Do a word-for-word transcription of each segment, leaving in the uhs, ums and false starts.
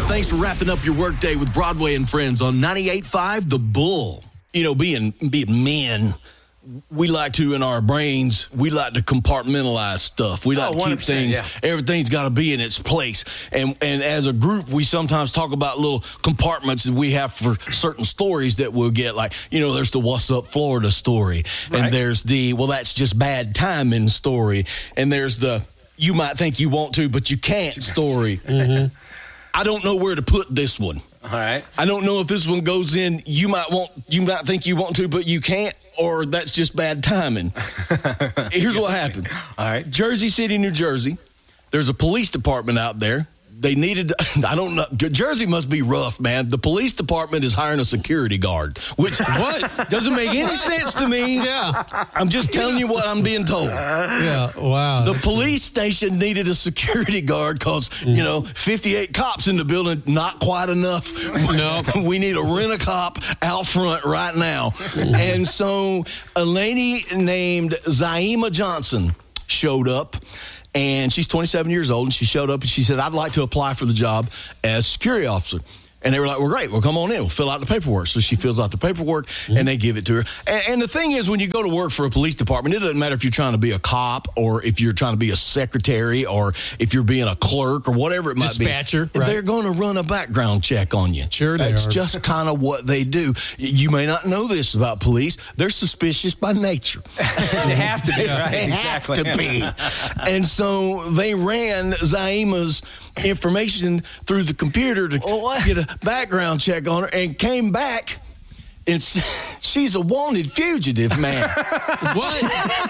Thanks for wrapping up your workday with Broadway and Friends on ninety-eight point five The Bull. You know, being being men, we like to, in our brains, we like to compartmentalize stuff. We like oh, to keep things, yeah. everything's got to be in its place. And and as a group, we sometimes talk about little compartments that we have for certain stories that we'll get. Like, you know, there's the What's Up Florida story. Right. And there's the, well, that's just bad timing story. And there's the, you might think you want to, but you can't story. Mm-hmm. I don't know where to put this one. All right. I don't know if this one goes in, you might want, you might think you want to, but you can't, or that's just bad timing. Here's what happened. All right. Jersey City, New Jersey. There's a police department out there. They needed, I don't know, Jersey must be rough, man. The police department is hiring a security guard, which what doesn't make any sense to me. Yeah. I'm just telling you what I'm being told. Yeah, wow. The police station needed a security guard because, you know, fifty-eight cops in the building, not quite enough. No. We need a rent-a-cop out front right now. And so a lady named Zaima Johnson showed up. And she's twenty-seven years old, and she showed up, and she said, I'd like to apply for the job as security officer. And they were like, well, great. Well, come on in. We'll fill out the paperwork. So she fills out the paperwork, mm-hmm. and they give it to her. And, and the thing is, when you go to work for a police department, it doesn't matter if you're trying to be a cop or if you're trying to be a secretary or if you're being a clerk or whatever it might Dispatcher, be. right. They're going to run a background check on you. Sure they That's are. just kind of what they do. You may not know this about police. They're suspicious by nature. They have to be. They Right, have exactly. to be. And so they ran Zaima's information through the computer to Oh, get a background check on her and came back and she's a wanted fugitive, man. What?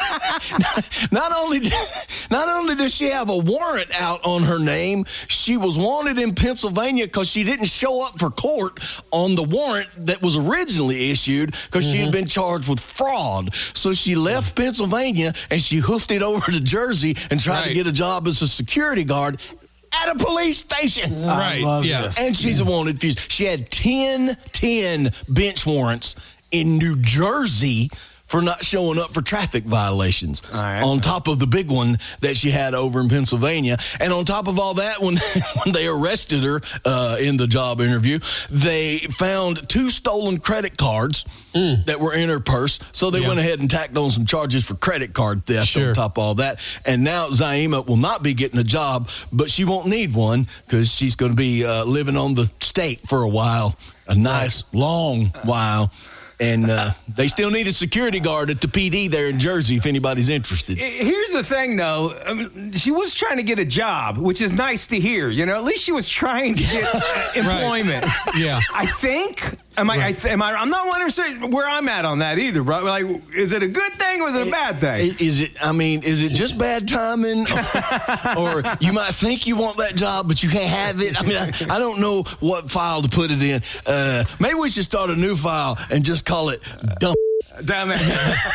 not, not only not only does she have a warrant out on her name, she was wanted in Pennsylvania because she didn't show up for court on the warrant that was originally issued because mm-hmm. she had been charged with fraud. So she left Pennsylvania and she hoofed it over to Jersey and tried Right. to get a job as a security guard at a police station. Right. Yeah. this. And she's a wanted fugitive. She had ten, ten bench warrants in New Jersey for not showing up for traffic violations. All right. On top of the big one that she had over in Pennsylvania. And on top of all that, when, when they arrested her uh, in the job interview, they found two stolen credit cards mm. that were in her purse. So they Yeah. went ahead and tacked on some charges for credit card theft Sure. on top of all that. And now Zaima will not be getting a job, but she won't need one because she's going to be uh, living on the state for a while, a nice long while. And uh, they still need a security guard at the P D there in Jersey if anybody's interested. Here's the thing, though. I mean, she was trying to get a job, which is nice to hear. You know, at least she was trying to get uh, employment. Yeah. I think. Am I, I th- am I? I'm not one hundred percent where I'm at on that either, bro. Like, is it a good thing or is it a bad thing? Is it, I mean, is it just bad timing? Or, or you might think you want that job, but you can't have it? I mean, I, I don't know what file to put it in. Uh, maybe we should start a new file and just call it dumb. Damn it.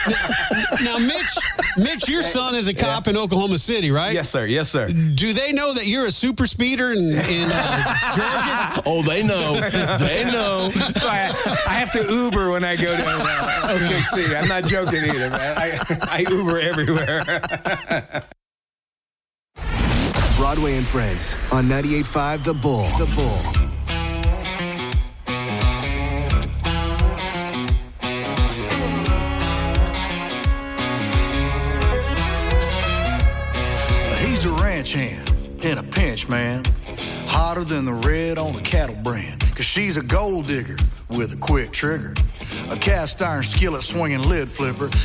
Now, Mitch, Mitch, your son is a cop in Oklahoma City, right? Yes, sir. Yes, sir. Do they know that you're a super speeder in, in uh, Georgia? Oh, they know. They know. So I, I have to Uber when I go to uh, O K C. I'm not joking either, man. I, I Uber everywhere. Broadway and Friends on ninety-eight point five The Bull. The Bull. He's a ranch hand in a pinch, man. Hotter than the red on the cattle brand. Cause she's a gold digger with a quick trigger. A cast iron skillet swinging lid flipper.